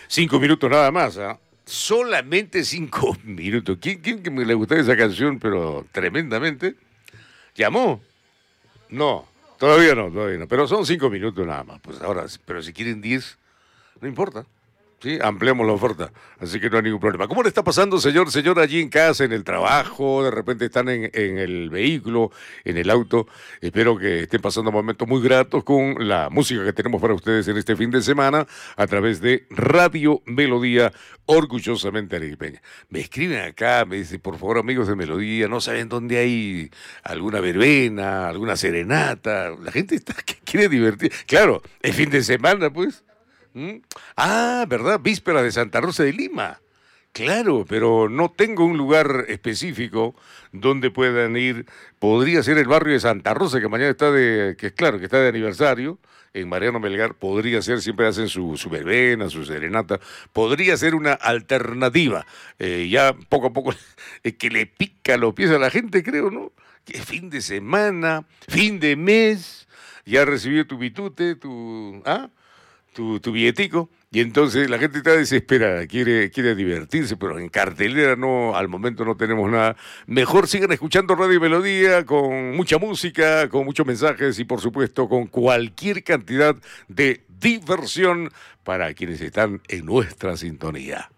5 minutos nada más, ¿ah? Solamente 5 minutos. ¿Quién que me le gusta esa canción, pero tremendamente? ¿Llamó? No, todavía no. Pero son 5 minutos nada más. Pues ahora, pero si quieren 10, no importa. Sí, ampliamos la oferta, así que no hay ningún problema. ¿Cómo le está pasando, señor, allí en casa, en el trabajo? De repente están en el vehículo, en el auto. Espero que estén pasando momentos muy gratos con la música que tenemos para ustedes en este fin de semana a través de Radio Melodía, orgullosamente arequipeña. Me escriben acá, me dicen, por favor, amigos de Melodía, no saben dónde hay alguna verbena, alguna serenata. La gente está que quiere divertir. Claro, es fin de semana, pues. ¿Mm? Ah, ¿verdad? Víspera de Santa Rosa de Lima. Claro, pero no tengo un lugar específico donde puedan ir. Podría ser el barrio de Santa Rosa, que mañana está que es claro, que está de aniversario. En Mariano Melgar podría ser, siempre hacen su verbena, su serenata. Podría ser una alternativa. Ya poco a poco que le pica los pies a la gente, creo, ¿no? Que fin de semana, fin de mes, ya recibió tu bitute, tu billetico, y entonces la gente está desesperada, quiere divertirse, pero en cartelera no, al momento no tenemos nada. Mejor sigan escuchando Radio Melodía con mucha música, con muchos mensajes y por supuesto con cualquier cantidad de diversión para quienes están en nuestra sintonía.